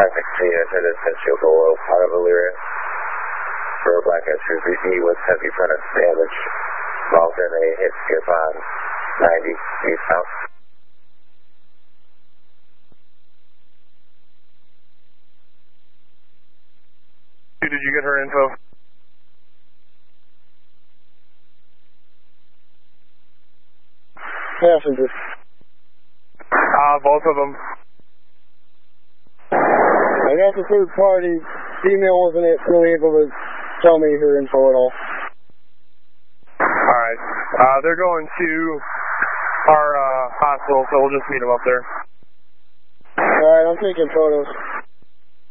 Traffic unit attended Central Goal out of Elyria for a black SUV with heavy front end damage involved in a hit skip on 90 eastbound. Did you get her info? Passengers. Both of them. I got the third party. Female wasn't really able to tell me her info at all. Alright. They're going to our hospital, so we'll just meet them up there. Alright, I'm taking photos.